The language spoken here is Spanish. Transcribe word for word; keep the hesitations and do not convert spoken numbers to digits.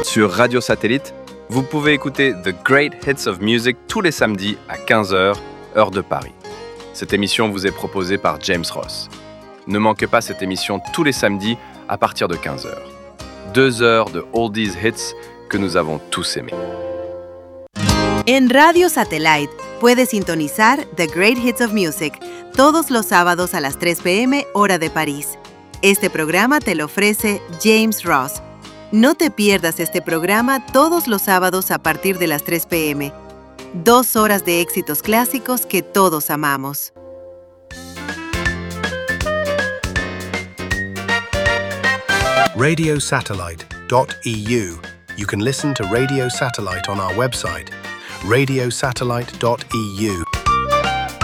Sur Radio Satellite, vous pouvez écouter The Great Hits of Music tous les samedis à quinze heures, heure de Paris. Cette émission vous est proposée par James Ross. Ne manquez pas cette émission tous les samedis à partir de quinze heures. Deux heures de oldies hits que nous avons tous aimés. En Radio Satellite puedes sintonizar The Great Hits of Music todos los sábados a las tres p.m. hora de París. Este programa te lo ofrece James Ross. No te pierdas este programa todos los sábados a partir de las tres p.m. Dos horas de éxitos clásicos que todos amamos. radio satellite dot e u. You can listen to Radio Satellite on our website, radio satellite dot e u.